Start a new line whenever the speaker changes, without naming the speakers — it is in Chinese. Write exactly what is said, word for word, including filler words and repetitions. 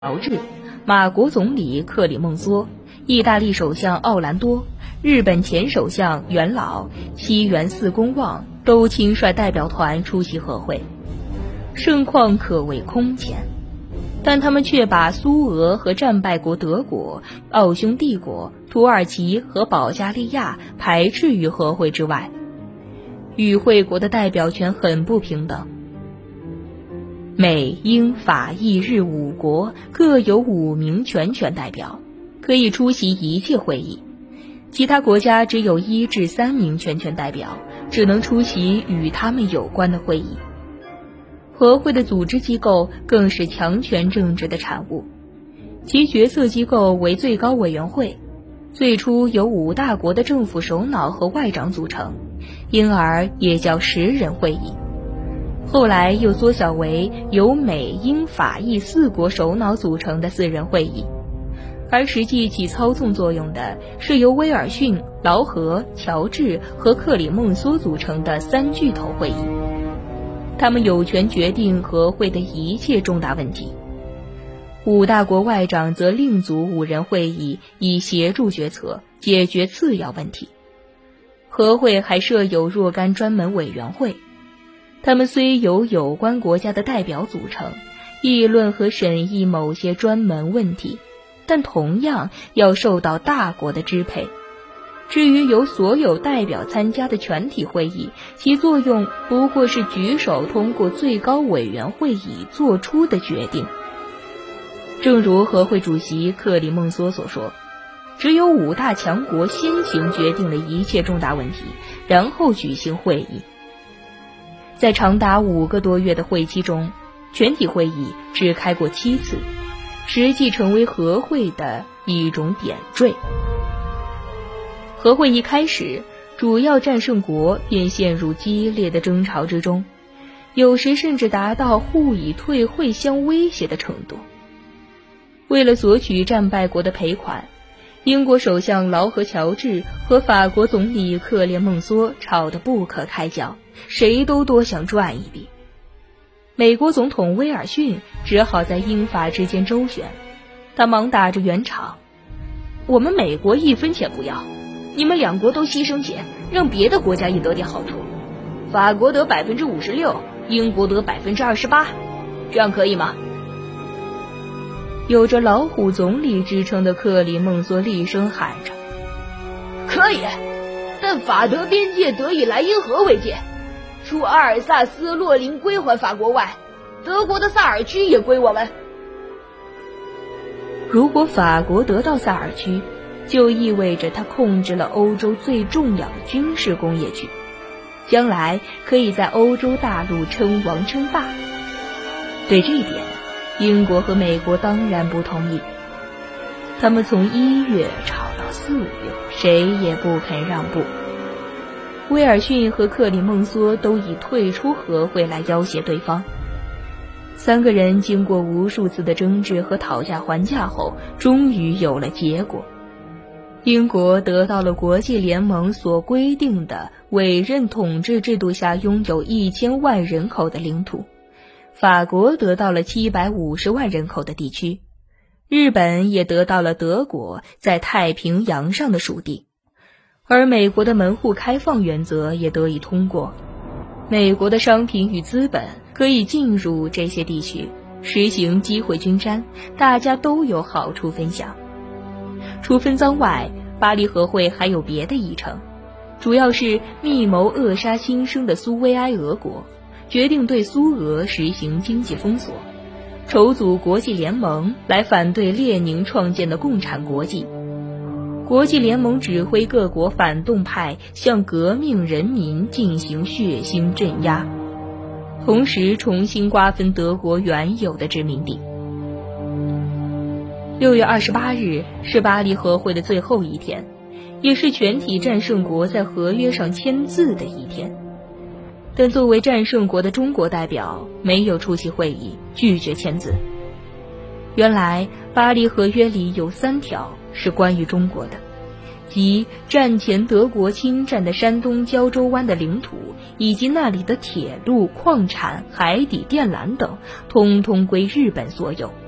乔治、马国总理克里孟梭、意大利首相奥兰多、日本前首相元老、西园寺公望都亲率代表团出席和会，盛况可谓空前。但他们却把苏俄和战败国德国、奥匈帝国、土耳其和保加利亚排斥于和会之外。与会国的代表权很不平等，美、英、法、意、日五国各有五名全权代表，可以出席一切会议。其他国家只有一至三名全权代表，只能出席与他们有关的会议。和会的组织机构更是强权政治的产物，其决策机构为最高委员会，最初由五大国的政府首脑和外长组成，因而也叫十人会议。后来又缩小为由美、英、法、意四国首脑组成的四人会议，而实际起操纵作用的是由威尔逊、劳合、乔治和克里孟梭组成的三巨头会议。他们有权决定和会的一切重大问题。五大国外长则另组五人会议，以协助决策，解决次要问题。和会还设有若干专门委员会，他们虽由有关国家的代表组成，议论和审议某些专门问题，但同样要受到大国的支配。至于由所有代表参加的全体会议，其作用不过是举手通过最高委员会议做出的决定。正如和会主席克里孟梭所说，只有五大强国先行决定了一切重大问题，然后举行会议。在长达五个多月的会期中，全体会议只开过七次，实际成为和会的一种点缀。和会一开始，主要战胜国便陷入激烈的争吵之中，有时甚至达到互以退会相威胁的程度。为了索取战败国的赔款，英国首相劳合乔治和法国总理克列孟梭吵得不可开交，谁都多想赚一笔。美国总统威尔逊只好在英法之间周旋，他忙打着圆场：我们美国一分钱不要，你们两国都牺牲些，让别的国家也得点好处。法国得百分之五十六，英国得百分之二十八，这样可以吗？有着老虎总理之称的克里孟梭厉声喊着：可以，但法德边界得以莱茵河为界，除阿尔萨斯、洛林归还法国外，德国的萨尔区也归我们。如果法国得到萨尔区，就意味着他控制了欧洲最重要的军事工业区，将来可以在欧洲大陆称王称霸。对这一点，英国和美国当然不同意。他们从一月吵到四月，谁也不肯让步。威尔逊和克里孟梭都以退出和会来要挟对方。三个人经过无数次的争执和讨价还价后，终于有了结果。英国得到了国际联盟所规定的委任统治制度下拥有一千万人口的领土，法国得到了七百五十万人口的地区，日本也得到了德国在太平洋上的属地，而美国的门户开放原则也得以通过，美国的商品与资本可以进入这些地区，实行机会均沾，大家都有好处分享。除分赃外，巴黎和会还有别的议程，主要是密谋扼杀新生的苏维埃俄国，决定对苏俄实行经济封锁，筹组国际联盟来反对列宁创建的共产国际。国际联盟指挥各国反动派向革命人民进行血腥镇压，同时重新瓜分德国原有的殖民地。六月二十八日是巴黎和会的最后一天，也是全体战胜国在合约上签字的一天。但作为战胜国的中国代表没有出席会议，拒绝签字。原来巴黎合约里有三条是关于中国的，即战前德国侵占的山东胶州湾的领土，以及那里的铁路、矿产、海底电缆等，通通归日本所有。